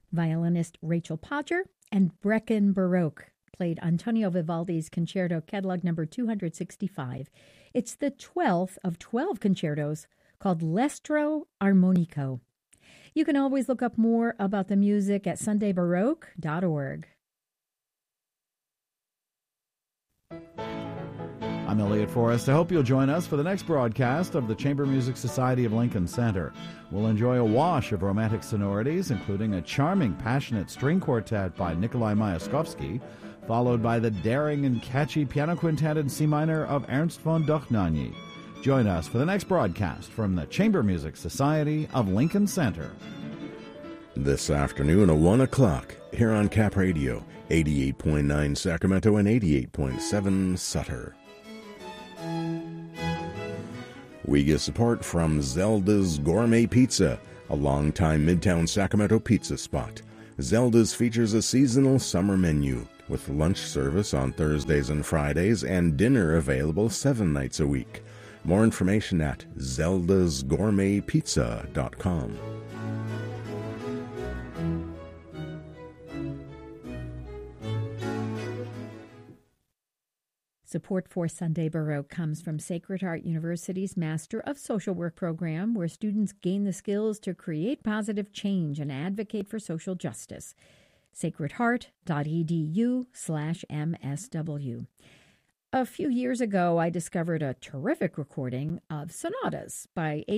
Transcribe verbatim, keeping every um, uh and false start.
Violinist Rachel Podger and Breckin Baroque played Antonio Vivaldi's Concerto Catalog number two hundred sixty-five. It's the twelfth of twelve concertos called L'Estro Armonico. You can always look up more about the music at sunday baroque dot org. I'm Elliot Forrest. I hope you'll join us for the next broadcast of the Chamber Music Society of Lincoln Center. We'll enjoy a wash of romantic sonorities, including a charming, passionate string quartet by Nikolai Myaskovsky, followed by the daring and catchy piano quintet in C minor of Ernst von Dohnanyi. Join us for the next broadcast from the Chamber Music Society of Lincoln Center. This afternoon at one o'clock, here on Cap Radio, eighty-eight point nine Sacramento and eighty-eight point seven Sutter. We get support from Zelda's Gourmet Pizza, a longtime Midtown Sacramento pizza spot. Zelda's features a seasonal summer menu with lunch service on Thursdays and Fridays and dinner available seven nights a week. More information at zeldas gourmet pizza dot com. Support for Sunday Baroque comes from Sacred Heart University's Master of Social Work program, where students gain the skills to create positive change and advocate for social justice. sacred heart dot e d u slash M S W. A few years ago, I discovered a terrific recording of sonatas by